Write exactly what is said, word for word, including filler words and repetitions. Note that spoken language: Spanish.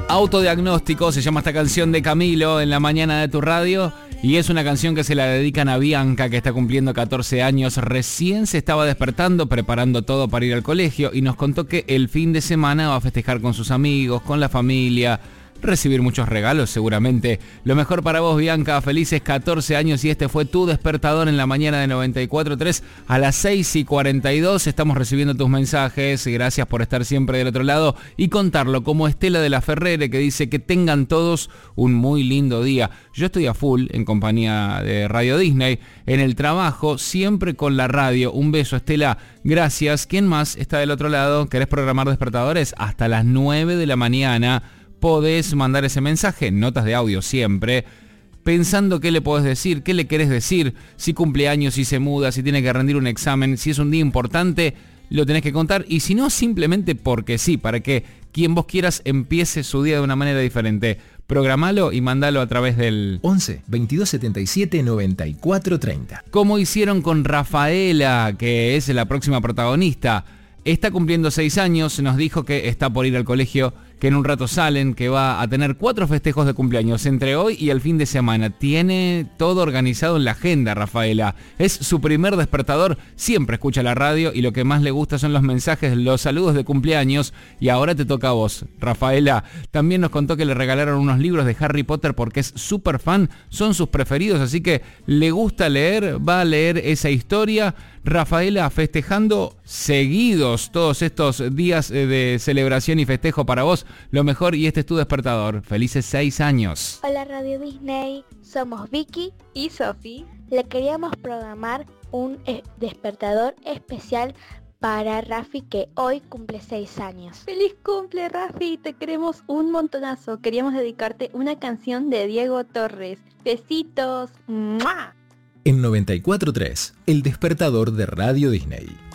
Autodiagnóstico, se llama esta canción de Camilo, en la mañana de tu radio, y es una canción que se la dedican a Bianca, que está cumpliendo catorce años, recién se estaba despertando, preparando todo para ir al colegio, y nos contó que el fin de semana va a festejar con sus amigos, con la familia, recibir muchos regalos seguramente. Lo mejor para vos, Bianca, felices catorce años, y este fue tu despertador en la mañana de noventa y cuatro punto tres. A las seis y cuarenta y dos estamos recibiendo tus mensajes, gracias por estar siempre del otro lado y contarlo, como Estela de la Ferrere, que dice que tengan todos un muy lindo día. Yo estoy a full en compañía de Radio Disney, en el trabajo, siempre con la radio. Un beso, Estela, gracias. ¿Quién más está del otro lado? ¿Querés programar despertadores? Hasta las nueve de la mañana podés mandar ese mensaje, notas de audio siempre, pensando qué le podés decir, qué le querés decir, si cumple años, si se muda, si tiene que rendir un examen, si es un día importante, lo tenés que contar, y si no, simplemente porque sí, para que quien vos quieras empiece su día de una manera diferente. Programalo y mandalo a través del once, veintidós setenta y siete, noventa y cuatro treinta. Como hicieron con Rafaela, que es la próxima protagonista. Está cumpliendo seis años, nos dijo que está por ir al colegio, que en un rato salen, que va a tener cuatro festejos de cumpleaños entre hoy y el fin de semana. Tiene todo organizado en la agenda, Rafaela. Es su primer despertador, siempre escucha la radio y lo que más le gusta son los mensajes, los saludos de cumpleaños. Y ahora te toca a vos, Rafaela. También nos contó que le regalaron unos libros de Harry Potter porque es súper fan, son sus preferidos, así que le gusta leer, va a leer esa historia. Rafaela, festejando seguidos todos estos días de celebración y festejo para vos, lo mejor, y este es tu despertador. Felices seis años. Hola Radio Disney, somos Vicky y Sofi. Le queríamos programar un eh, despertador especial para Rafi, que hoy cumple seis años. ¡Feliz cumple, Rafi! Te queremos un montonazo. Queríamos dedicarte una canción de Diego Torres. Besitos. ¡Mua! En noventa y cuatro punto tres, el despertador de Radio Disney.